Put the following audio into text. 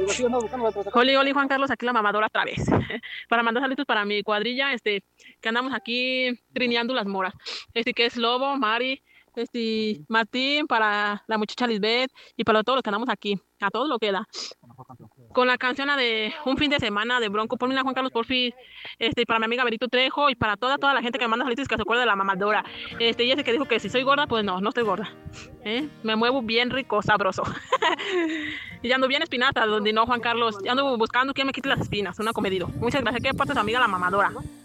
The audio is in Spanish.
Oli, Oli, Juan Carlos, aquí la mamadora otra vez. Para mandar saludos para mi cuadrilla, que andamos aquí trineando las moras. Que es Lobo, Mari, Martín, para la muchacha Lisbeth y para todos los que andamos aquí, a todos lo que da. Con la canción de Un fin de semana de Bronco, por mí, Juan Carlos, por fin, para mi amiga Berito Trejo y para toda la gente que me manda saludos que se acuerda de la mamadora. Y ese que dijo que si soy gorda, pues no estoy gorda. Me muevo bien rico, sabroso. Y ando bien espinata, donde no, Juan Carlos. Ya ando buscando quién me quite las espinas, una comedido. Muchas gracias, ¿qué pasa, amiga la mamadora?